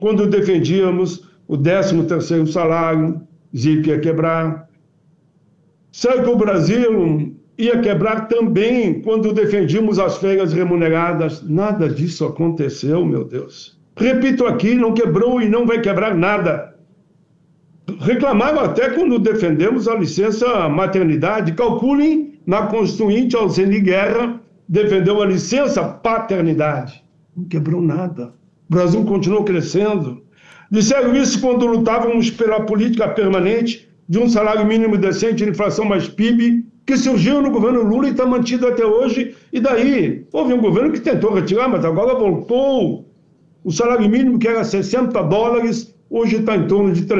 quando defendíamos o 13º salário, dizia que ia quebrar. Sabe que o Brasil ia quebrar também quando defendíamos as férias remuneradas. Nada disso aconteceu, meu Deus. Repito aqui, não quebrou e não vai quebrar nada. Reclamaram até quando defendemos a licença maternidade. Calculem, na Constituinte, Alceni Guerra defendeu a licença paternidade. Não quebrou nada. O Brasil continuou crescendo. Disseram isso quando lutávamos pela política permanente de um salário mínimo decente, inflação mais PIB, que surgiu no governo Lula e está mantido até hoje. E daí? Houve um governo que tentou retirar, mas agora voltou. O salário mínimo, que era $60, hoje está em torno de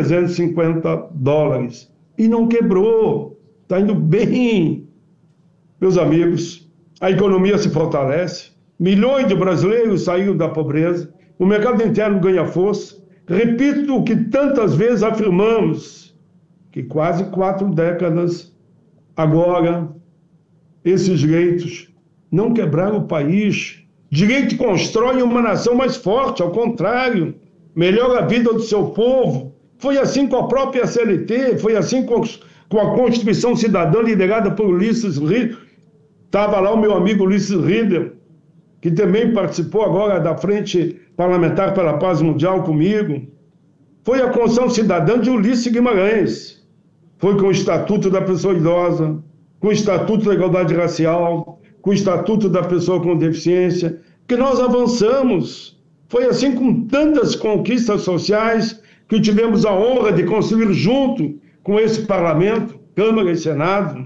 $350. E não quebrou. Está indo bem. Meus amigos, a economia se fortalece. Milhões de brasileiros saíram da pobreza. O mercado interno ganha força. Repito o que tantas vezes afirmamos, que quase 4 décadas agora, esses direitos não quebraram o país. Direito constrói uma nação mais forte, ao contrário, melhora a vida do seu povo. Foi assim com a própria CLT, foi assim com a Constituição Cidadã, liderada por Ulisses Rieder. Estava lá o meu amigo Ulisses Rieder, que também participou agora da Frente Parlamentar pela Paz Mundial comigo. Foi a Constituição Cidadã de Ulisses Guimarães. Foi com o Estatuto da Pessoa Idosa, com o Estatuto da Igualdade Racial, com o Estatuto da Pessoa com Deficiência, que nós avançamos. Foi assim com tantas conquistas sociais que tivemos a honra de construir junto com esse parlamento, Câmara e Senado.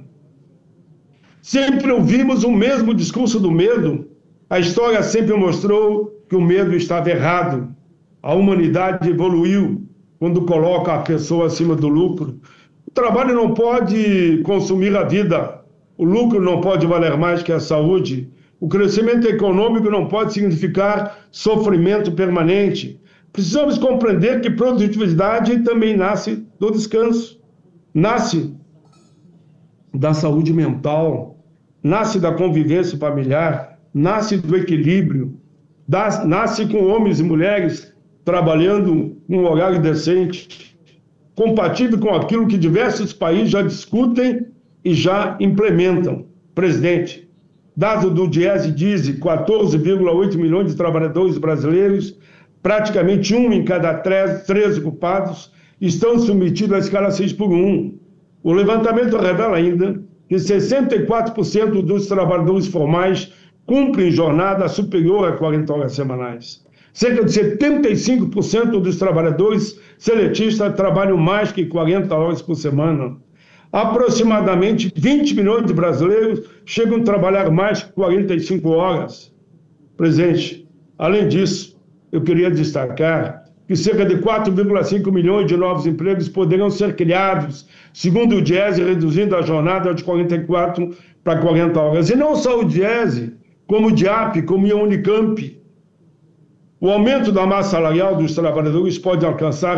Sempre ouvimos o mesmo discurso do medo. A história sempre mostrou que o medo estava errado. A humanidade evoluiu quando coloca a pessoa acima do lucro. O trabalho não pode consumir a vida. O lucro não pode valer mais que a saúde. O crescimento econômico não pode significar sofrimento permanente. Precisamos compreender que produtividade também nasce do descanso, nasce da saúde mental, nasce da convivência familiar, nasce do equilíbrio, nasce com homens e mulheres trabalhando num horário decente, compatível com aquilo que diversos países já discutem e já implementam. Presidente, dado do Diese, 14,8 milhões de trabalhadores brasileiros, praticamente 1 em cada 13 ocupados, estão submetidos à escala 6x1. O levantamento revela ainda que 64% dos trabalhadores formais cumprem jornada superior a 40 horas semanais. Cerca de 75% dos trabalhadores seletistas trabalham mais que 40 horas por semana. Aproximadamente 20 milhões de brasileiros chegam a trabalhar mais que 45 horas. Presidente, além disso, eu queria destacar que cerca de 4,5 milhões de novos empregos poderão ser criados, segundo o Diese, reduzindo a jornada de 44 para 40 horas. E não só o Diese, como o DIAP, como a Unicamp. O aumento da massa salarial dos trabalhadores pode alcançar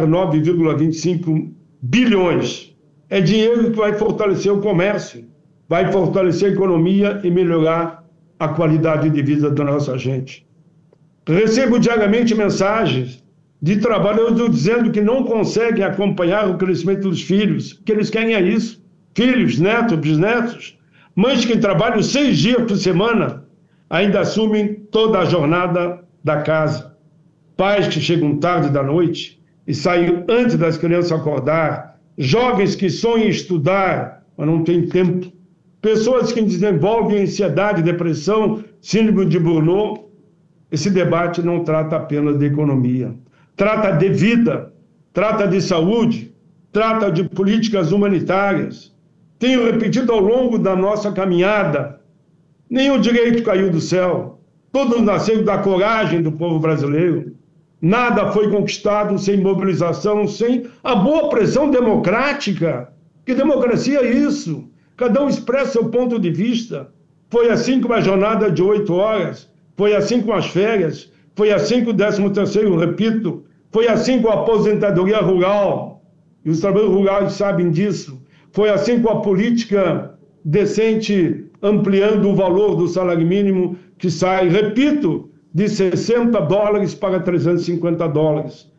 9,25 bilhões. É dinheiro que vai fortalecer o comércio, vai fortalecer a economia e melhorar a qualidade de vida da nossa gente. Recebo diariamente mensagens de trabalhadores dizendo que não conseguem acompanhar o crescimento dos filhos, que eles querem é isso. Filhos, netos, bisnetos, mães que trabalham 6 dias por semana, ainda assumem toda a jornada da casa. Pais que chegam tarde da noite e saem antes das crianças acordar. Jovens que sonham em estudar, mas não têm tempo. Pessoas que desenvolvem ansiedade, depressão, síndrome de Burnout. Esse debate não trata apenas de economia. Trata de vida, trata de saúde, trata de políticas humanitárias. Tenho repetido ao longo da nossa caminhada, nenhum direito caiu do céu. Todos nasceram da coragem do povo brasileiro. Nada foi conquistado sem mobilização, sem a boa pressão democrática. Que democracia é isso? Cada um expressa seu ponto de vista. Foi assim com a jornada de 8 horas, foi assim com as férias, foi assim com o 13º, repito, foi assim com a aposentadoria rural. E os trabalhadores rurais sabem disso. Foi assim com a política decente, ampliando o valor do salário mínimo que sai, repito, de $60 para $350.